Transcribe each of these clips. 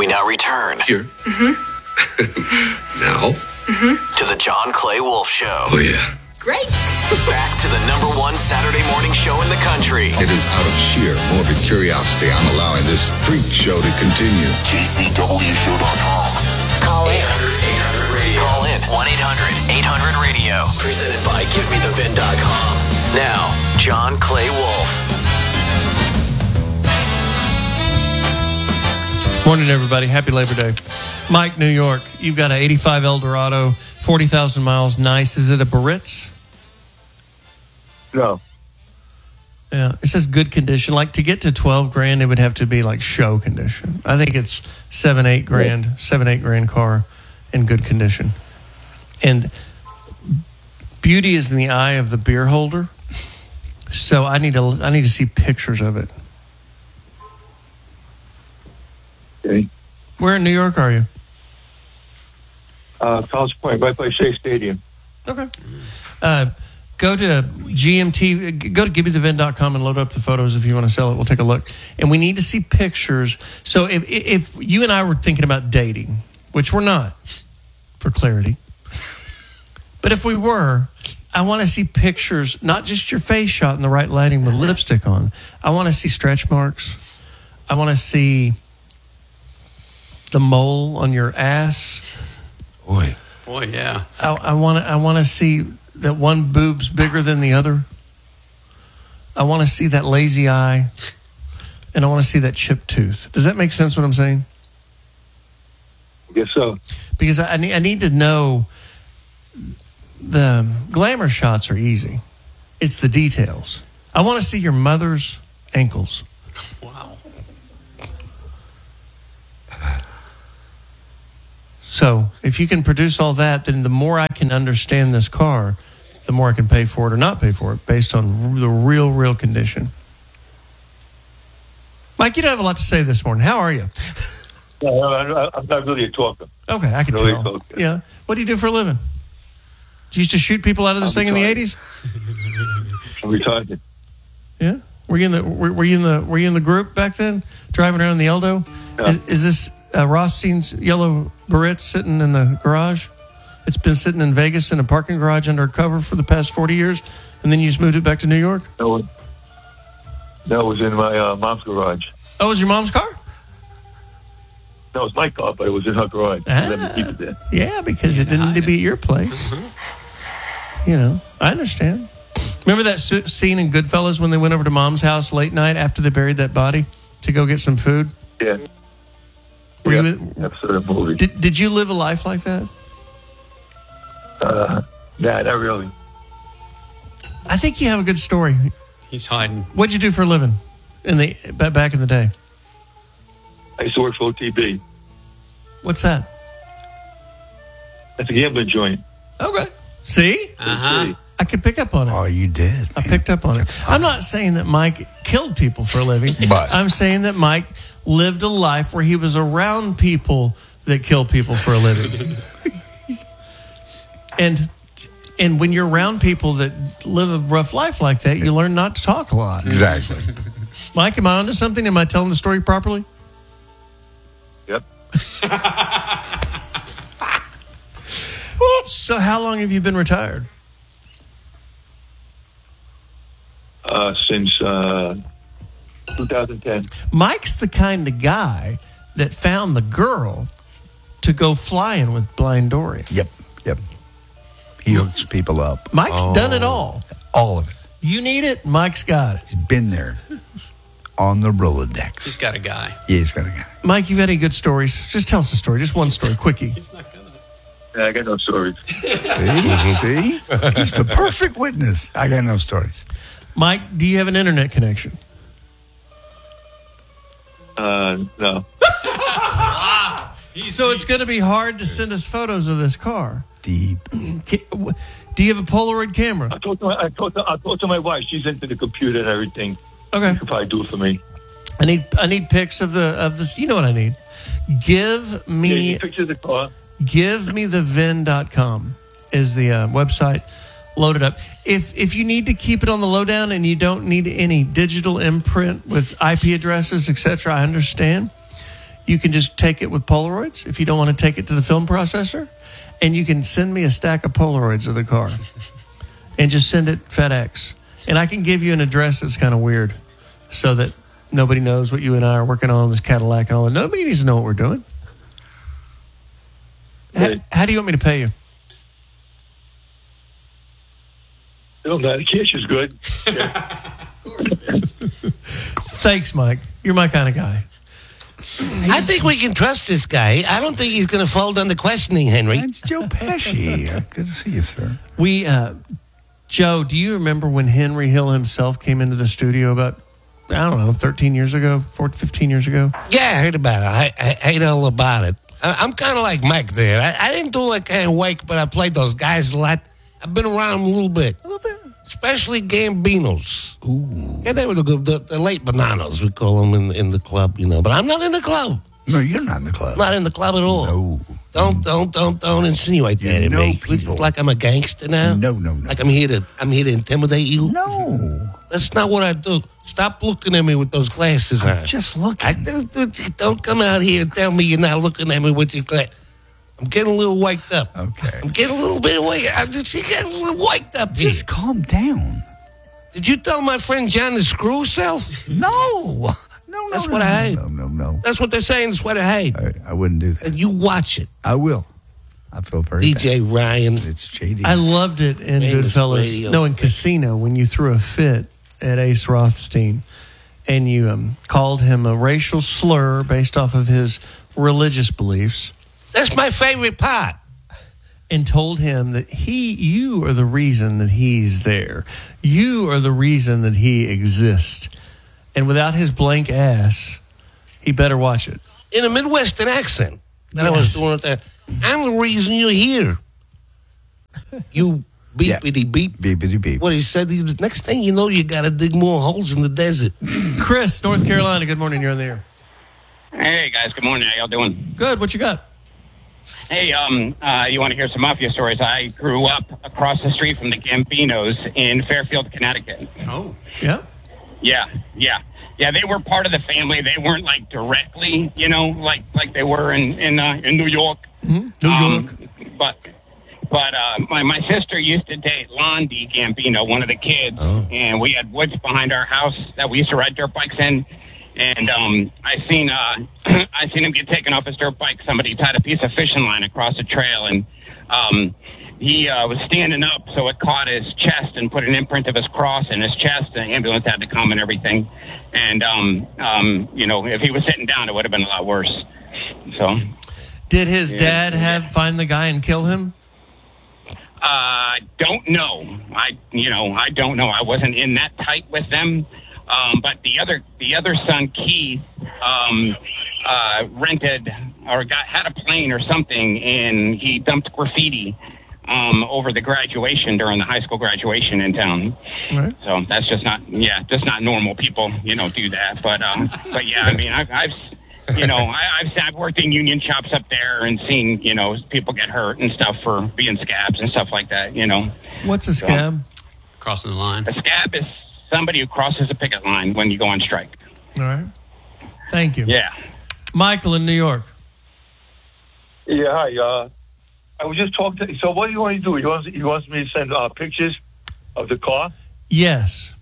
We now return Here. Now. to the John Clay Wolf Show. Oh, yeah. Great. Back to the #1 Saturday morning show in the country. It is out of sheer morbid curiosity I'm allowing this freak show to continue. JCWShow.com. Call in. 800 radio. Call in 1-800-800-radio. Presented by GiveMeTheVin.com. Now, John Clay Wolf. Morning, everybody. Happy Labor Day. Mike, New York. You've got an 85 Eldorado, 40,000 miles. Nice. Is it a Baritz? No. Yeah. It says good condition. Like to get to 12 grand, it would have to be like show condition. I think it's 7-8 grand, 7-8 grand car in good condition. And beauty is in the eye of the beer holder. So I need to see pictures of it. Okay. Where in New York are you? College Point, right by Shea Stadium. Okay. Go to GMT, go to GiveMeTheVin.com and load up the photos if you want to sell it. We'll take a look. And we need to see pictures. So if you and I were thinking about dating, which we're not, for clarity, but if we were, I want to see pictures, not just your face shot in the right lighting with lipstick on. I want to see stretch marks. I want to see the mole on your ass. Boy, yeah. I want to see that one boob's bigger than the other. I want to see that lazy eye, and I want to see that chipped tooth. Does that make sense? What I'm saying? I guess so. Because I need to know. The glamour shots are easy. It's the details. I want to see your mother's ankles. Wow. So if you can produce all that, then the more I can understand this car, the more I can pay for it or not pay for it based on the real condition. Mike, you don't have a lot to say this morning. How are you? No, I'm not really a talker. Okay, I can Really tell. talker. Yeah. What do you do for a living? Did you used to shoot people out of this thing in the 80s? I'm retired. Yeah. Were you in the group back then, driving around the Eldo? Yeah. Is this Rothstein's yellow Baritz sitting in the garage? It's been sitting in Vegas in a parking garage under cover for the past 40 years, and then you just moved it back to New York? No, it was in my mom's garage. Oh, it was your mom's car? No, it was my car, but it was in her garage. She let me keep it there. Yeah, because it didn't need to be at your place. You know, I understand. Remember that scene in Goodfellas when they went over to Mom's house late night after they buried that body to go get some food? Yeah. Episode of the movie. Did you live a life like that? Nah, not really. I think you have a good story. He's hiding. What'd you do for a living back in the day? I used to work for OTB. What's that? That's a gambling joint. Okay. See? Uh-huh. I could pick up on it. Oh, you did. I picked up on it. I'm not saying that Mike killed people for a living. But I'm saying that Mike lived a life where he was around people that kill people for a living. And when you're around people that live a rough life like that, you learn not to talk a lot. exactly. Mike, am I onto something? Am I telling the story properly? Yep. So how long have you been retired? Since 2010. Mike's the kind of guy that found the girl to go flying with Blind Dory. Yep. He hooks people up. Mike's done it all. All of it. You need it, Mike's got it. He's been there on the Rolodex. He's got a guy. Yeah, he's got a guy. Mike, you've had any good stories? Just tell us a story. Just one story, quickie. He's not gonna. Yeah, I got no stories. See? He's the perfect witness. I got no stories. Mike, do you have an internet connection? No. So it's going to be hard to send us photos of this car. Deep. Do you have a Polaroid camera? I talked to my wife. She's into the computer and everything. Okay. She could probably do it for me. I need pics of this. You know what I need? Give me pictures of the car. GiveMeTheVin.com is the website. Load it up. If you need to keep it on the lowdown and you don't need any digital imprint with IP addresses, etc., I understand. You can just take it with Polaroids if you don't want to take it to the film processor. And you can send me a stack of Polaroids of the car and just send it FedEx. And I can give you an address that's kind of weird so that nobody knows what you and I are working on, this Cadillac and all that. Nobody needs to know what we're doing. How do you want me to pay you? No, the cash is good. Thanks, Mike. You're my kind of guy. I think we can trust this guy. I don't think he's going to fold under questioning, Henry. It's Joe Pesci. Good to see you, sir. Joe, do you remember when Henry Hill himself came into the studio about, 13 years ago, 15 years ago? Yeah, I heard about it. I heard all about it. I'm kind of like Mike there. I didn't do like kind of wake, but I played those guys a lot. I've been around them a little bit. Especially Gambinos. Ooh. Yeah, they were the late bananas, we call them in the club, But I'm not in the club. No, you're not in the club. Not in the club at all. No. Don't insinuate that to me. People. Like I'm a gangster now? No. Like I'm here to intimidate you? No. That's not what I do. Stop looking at me with those glasses on. Just looking. Don't come out here and tell me you're not looking at me with your glasses. I'm getting a little waked up. Okay. I'm getting a little bit awake. I'm just getting a little waked up here. Just calm down. Did you tell my friend John to screw himself? No. That's what I hate. No. That's what they're saying. That's what I hate. I wouldn't do that. And you watch it. I will. I feel very DJ bad. Ryan. It's JD. I loved it in Famous Goodfellas. radio. No, in Casino, when you threw a fit at Ace Rothstein and you called him a racial slur based off of his religious beliefs. That's my favorite part. And told him that you are the reason that he's there. You are the reason that he exists. And without his blank ass, he better watch it. In a Midwestern accent that I was doing it there. I'm the reason you're here. You beepity beep. Beepity beep. What he said, the next thing you know, you got to dig more holes in the desert. Chris, North Carolina, good morning. You're on the air. Hey, guys. Good morning. How y'all doing? Good. What you got? Hey, you want to hear some mafia stories? I grew up across the street from the Gambinos in Fairfield, Connecticut. Oh. Yeah. Yeah, they were part of the family. They weren't like directly, like they were in New York. Mm-hmm. New York. But my sister used to date Londi Gambino, one of the kids, and we had woods behind our house that we used to ride dirt bikes in. And I seen him get taken off his dirt bike. Somebody tied a piece of fishing line across the trail, and he was standing up, so it caught his chest and put an imprint of his cross in his chest. The ambulance had to come and everything. And if he was sitting down, it would have been a lot worse. So, did his dad find the guy and kill him? Don't know. I don't know. I wasn't in that tight with them. But the other son, Keith, rented or had a plane or something, and he dumped graffiti over the graduation during the high school graduation in town. Right. So that's just not normal people, do that. But yeah, I mean, I've worked in union shops up there and seen, people get hurt and stuff for being scabs and stuff like that. What's a scab? Crossing the line. A scab is somebody who crosses a picket line when you go on strike. All right. Thank you. Yeah. Michael in New York. Yeah, hi. I was just talking to. So, what do you want to do? He wants me to send pictures of the car. Yes.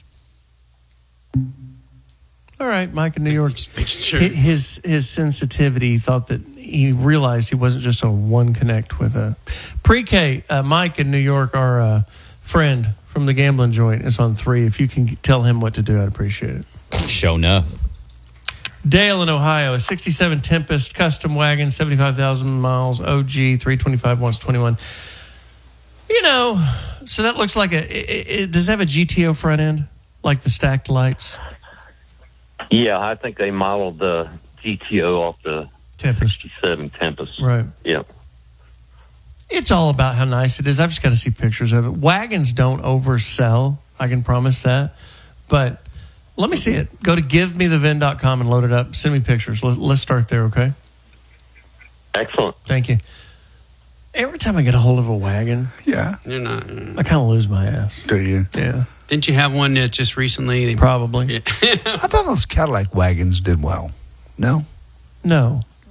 All right, Mike in New York. Sure. His sensitivity thought that he realized he wasn't just a one connect with a pre-K. Mike in New York, our friend from the gambling joint, is on 3. If you can tell him what to do, I'd appreciate it. Show enough. Dale in Ohio, a 67 Tempest custom wagon, 75,000 miles, OG, 325 wants 21. So that looks like does it have a GTO front end, like the stacked lights? Yeah, I think they modeled the GTO off the Tempest. 67 Tempest. Right. Yeah. It's all about how nice it is. I've just got to see pictures of it. Wagons don't oversell. I can promise that. But let me see it. Go to givemethevin.com and load it up. Send me pictures. Let's start there, okay? Excellent. Thank you. Every time I get a hold of a wagon, Yeah. You're not. I kind of lose my ass. Do you? Yeah, Didn't you have one that just recently? probably. Yeah. I thought those Cadillac wagons did well. No? No.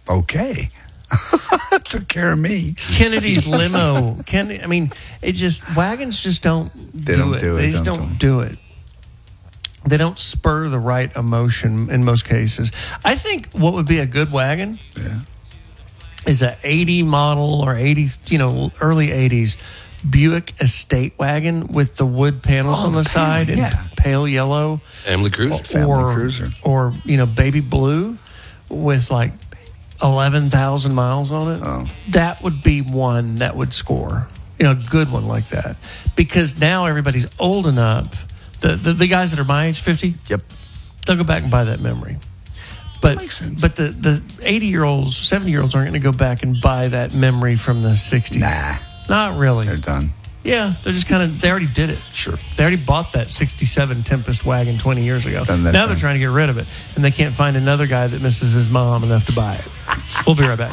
Okay. Took care of me. Kennedy's limo. Wagons just don't do it. They just don't do it. They don't spur the right emotion in most cases. I think what would be a good wagon is a 80 model or 80, early 80s Buick Estate wagon with the wood panels on the side and pale yellow. Family cruiser. Family cruiser. Or, baby blue with like 11,000 miles on it. Oh. That would be one that would score. A good one like that. Because now everybody's old enough. The guys that are my age, 50, Yep. they'll go back and buy that memory. But makes sense. But the 80-year-olds, 70-year-olds aren't going to go back and buy that memory from the 60s. Nah. Not really. They're done. Yeah, they're just they already did it. Sure. They already bought that 67 Tempest wagon 20 years ago. Done that Now thing. they're trying to get rid of it. And they can't find another guy that misses his mom enough to buy it. We'll be right back.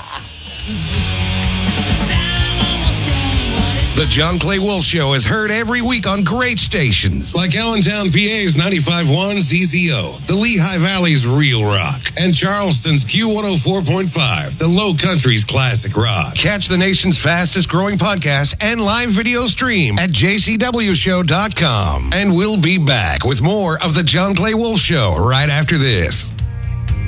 The John Clay Wolf Show is heard every week on great stations like Allentown, PA's 95.1 ZZO, the Lehigh Valley's Real Rock, and Charleston's Q104.5, the Low Country's Classic Rock. Catch the nation's fastest growing podcast and live video stream at jcwshow.com. And we'll be back with more of the John Clay Wolf Show right after this.